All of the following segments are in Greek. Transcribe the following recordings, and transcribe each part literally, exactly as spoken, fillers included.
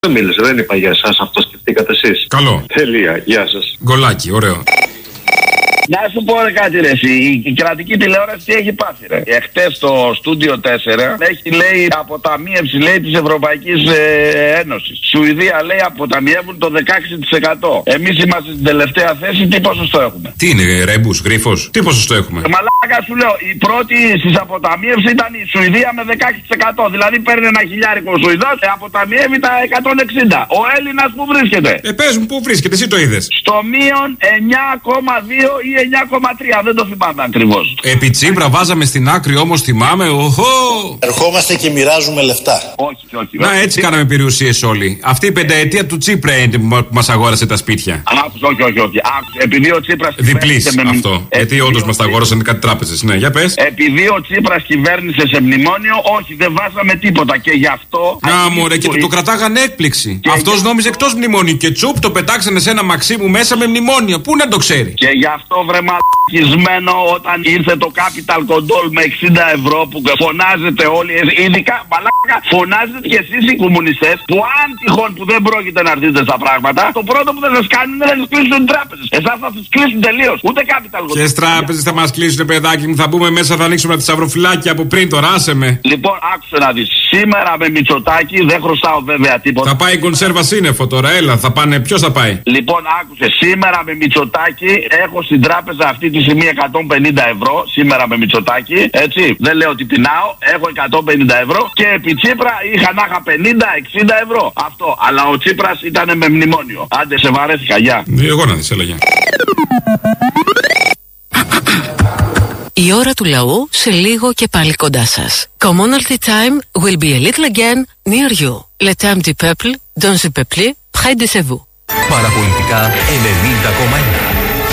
Δεν μίλησε, δεν είπα για εσάς, αυτό σκεφτήκατε εσείς. Καλό. Τέλεια, γεια σας. Γκολάκι, ωραίο. Να σου πω ρε κάτι ρε, η, η κρατική τηλεόραση τι έχει πάθει ρε. Εχθές στο Στούντιο τέσσερα έχει λέει αποταμίευση λέει της Ευρωπαϊκής ε, Ένωσης. Σουηδία λέει αποταμιεύουν το δεκαέξι τοις εκατό. Εμείς είμαστε στην τελευταία θέση, τι ποσοστό έχουμε? Τι είναι, ρέμπους, γρίφος, τι ποσοστό έχουμε? Μαλάκα σου λέω, η πρώτη στις αποταμίευση ήταν η Σουηδία με δεκαέξι τοις εκατό. Δηλαδή παίρνει ένα χιλιάρικο ο Σουηδός και αποταμιεύει τα εκατόν εξήντα. Ο Έλληνας που βρίσκεται? Ε, πες μου, πού βρίσκεται, εσύ το είδες? Στο μείον εννιά κόμμα δύο ή εννιά κόμμα τρία, δεν το θυμάμαι ακριβώς. Επί Τσίπρα βάζαμε στην άκρη, όμως θυμάμαι, οχο! Ερχόμαστε και μοιράζουμε λεφτά. Όχι, όχι. Να, έτσι όχι. κάναμε περιουσίες όλοι. Αυτή η πενταετία του Τσίπρα είναι που μας αγόρασε τα σπίτια. Άκουσε, όχι, όχι, όχι. Άκουσε, επειδή ο Τσίπρας διπλής με... αυτό. Ε, γιατί όντως μας τα αγόρασαν κάτι τράπεζες. Ναι, για πες. Επειδή ο Τσίπρας κυβέρνησε σε μνημόνιο, όχι, δεν βάζαμε τίποτα. Και γι' αυτό. Να μου ρε, και το, το κρατάγανε έκπληξη. Αυτός αυτό... νόμιζε εκτός μνημόνιου. Και τσουπ το πετάξανε σε ένα Μαξίμου μέσα με μνημόνιο. Πού να το ξέρει? Και γι' αυτό βρε μαλακισμένο όταν ήρθε το Capital Control με εξήντα ευρώ που φωνάζετε όλοι, ειδικά μαλάκα, φωνάζετε και εσείς οι κομμουνιστές που αν τυχόν που δεν πρόκειται να έρθετε στα πράγματα, το πρώτο που δεν σας κάνουν είναι να σας κλείσουν οι τράπεζες. Εσάς θα σας κλείσουν τελείως. Ούτε Capital Control. Ποιες τράπεζες θα μας κλείσουν, παιδάκι μου? Θα μπούμε μέσα, θα ανοίξουμε τις αυροφυλάκια από πριν, τώρα άσε με. Λοιπόν, άκουσε να δεις. Σήμερα με Μητσοτάκη δεν χρωστάω βέβαια τίποτα. Θα πάει η κονσέρβα σύννεφο τώρα, έλα, θα πάνε, ποιος θα πάει? Λοιπόν, άκουσε, σήμερα με Μητσοτάκη έχω στην τράπεζα αυτή τη στιγμή εκατόν πενήντα ευρώ. Σήμερα με Μητσοτάκη, έτσι. Δεν λέω ότι πεινάω, έχω εκατόν πενήντα ευρώ. Και επί Τσίπρα είχα να είχα πενήντα εξήντα ευρώ. Αυτό. Αλλά ο Τσίπρας ήταν με μνημόνιο. Άντε, σε βαρέθηκα, γεια. Εγώ να δεις, έλα, γεια. Η ώρα του λαού σε λίγο και πάλι κοντά σας. Commonalty time will be a little again near you. Le temps du peuple, dans le peuple, près de chez vous. Παραπολιτικά ενενήντα κόμμα ένα.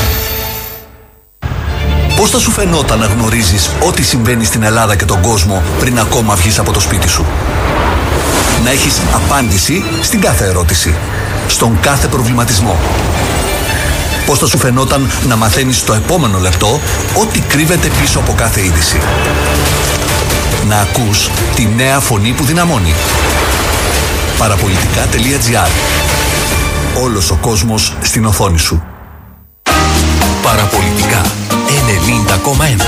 Πώς θα σου φαινόταν να γνωρίζεις ό,τι συμβαίνει στην Ελλάδα και τον κόσμο πριν ακόμα βγεις από το σπίτι σου? Να έχεις απάντηση στην κάθε ερώτηση, στον κάθε προβληματισμό. Πώς θα σου φαινόταν να μαθαίνεις το επόμενο λεπτό ό,τι κρύβεται πίσω από κάθε είδηση? Να ακούς τη νέα φωνή που δυναμώνει. Παραπολιτικά τελεία τζι άρ. Όλος ο κόσμος στην οθόνη σου. Παραπολιτικά ενενήντα κόμμα ένα.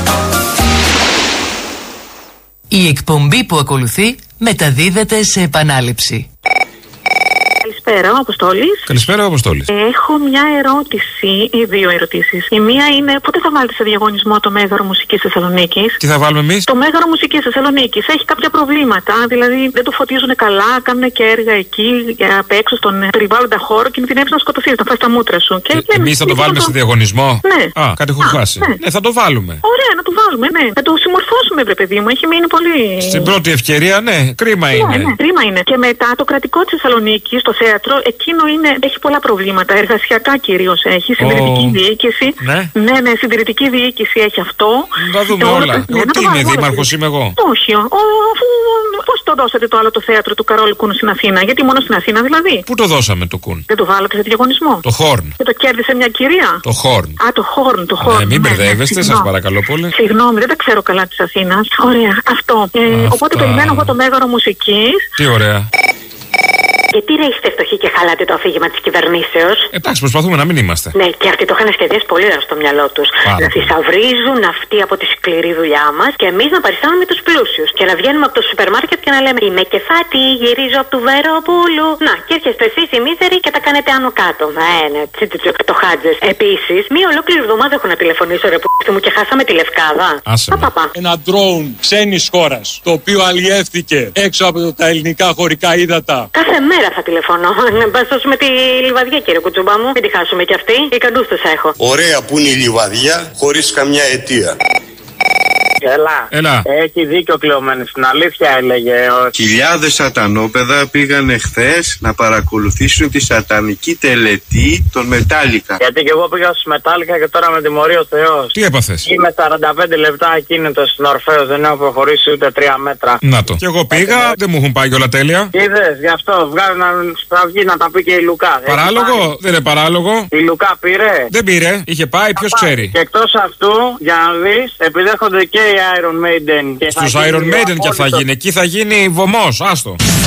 Η εκπομπή που ακολουθεί μεταδίδεται σε επανάληψη. Καλησπέρα, ο Αποστόλης. Καλησπέρα, ο Αποστόλης. Έχω μια ερώτηση, ή δύο ερωτήσεις. Η μία είναι πότε θα βάλετε σε διαγωνισμό το Μέγαρο Μουσικής Θεσσαλονίκης? Τι θα βάλουμε εμείς? Το Μέγαρο Μουσικής Θεσσαλονίκης έχει κάποια προβλήματα. Δηλαδή δεν το φωτίζουν καλά, κάνουν και έργα εκεί απ' έξω στον περιβάλλοντα χώρο και κινδυνεύεις να σκοτωθείς, να φας τα μούτρα σου. Και ε, εμείς θα το βάλουμε το... σε διαγωνισμό? Ναι. Α, κάτι έχω χάσει. Ναι. ναι, θα το βάλουμε. Ωραία, να το βάλουμε, ναι. Να το συμμορφώσουμε, βρε παιδί μου. Έχει μείνει πολύ. Στην πρώτη ευκαιρία, ναι, κρίμα ναι, είναι. Ναι, κρίμα είναι. Και μετά το κρατικό της Θεσσαλονίκης, το θέατρο, εκείνο είναι, έχει πολλά προβλήματα. Εργασιακά κυρίως έχει. Συντηρητική oh. διοίκηση. Ναι. ναι, ναι, συντηρητική διοίκηση έχει αυτό. Να δούμε όλα. όλα. Ναι, τι είναι, δήμαρχος είμαι εγώ? Όχι. Πώς το δώσατε το άλλο το θέατρο του Καρόλου Κούνου στην Αθήνα? Γιατί μόνο στην Αθήνα δηλαδή? Πού το δώσαμε το Κούν? Δεν το βάλατε σε διαγωνισμό? Το Χόρν. Και το κέρδισε μια κυρία? Το Χόρν. Α, το Χόρν, το Χόρν. Ναι, μην μπερδεύεστε, ναι, ναι, σας παρακαλώ πολύ. Συγγνώμη, δεν τα ξέρω καλά της Αθήνας. Ωραία, αυτό. Ε, οπότε περιμένω εγώ το Μέγαρο Μουσικής. Τι ωραία. Γιατί ρε είστε φτωχοί και χαλάτε το αφήγημα της κυβερνήσεως? Εντάξει, προσπαθούμε να μην είμαστε. Ναι, και αυτοί το είχαν σχεδιάσει πολύ ωραία στο μυαλό τους. Να θησαυρίζουν αυτοί από τη σκληρή δουλειά μας και εμείς να παριστάνουμε τους πλούσιους. Και να βγαίνουμε από το σούπερ μάρκετ και να λέμε είμαι κεφάτη, γυρίζω από του Βεροπούλου. Να, και έρχεστε εσείς οι μίζεροι και τα κάνετε άνω κάτω. Ε, ναι, το χάτζες. Επίσης, μία ολόκληρη εβδομάδα έχω να τηλεφωνήσω ρε που μου και χάσαμε τη Λευκάδα. Παπα. Ένα ντρόουν ξένης χώρας, το οποίο αλλιεύθηκε έξω από τα ελληνικά χωρικά ύδατα. Κάθε μέρα θα τηλεφωνώ. Να μπαστώσουμε τη Λιβαδιά, κύριε Κουτσουμπά μου. Μην τη χάσουμε κι αυτή. Οι καντούστες έχω. Ωραία που είναι η Λιβαδιά, χωρίς καμιά αιτία. Έλα. Έλα. Έχει δίκιο κλεωμένη. Στην αλήθεια έλεγε. Χιλιάδες σατανόπεδα πήγαν χθες να παρακολουθήσουν τη σατανική τελετή των Μετάλλικα. Γιατί και εγώ πήγα στους Μετάλλικα και τώρα με τιμωρεί ο Θεός. Τι έπαθες? Είμαι σαράντα πέντε λεπτά ακίνητο στην Ορφέως. Δεν έχω προχωρήσει ούτε τρία μέτρα. Να το. Και εγώ πήγα, ε, δεν μου έχουν πάει όλα τέλεια. Είδες, γι' αυτό βγάζει να βγει να τα πει και η Λουκά. Παράλογο, δεν είναι παράλογο. Η Λουκά πήρε. Δεν πήρε, είχε πάει, ποιος ξέρει. Και εκτός αυτού, για να δεις, επιδέχονται και οι Iron Maiden. Στους Iron Maiden και θα γίνει. Εκεί θα γίνει βωμός, άστο.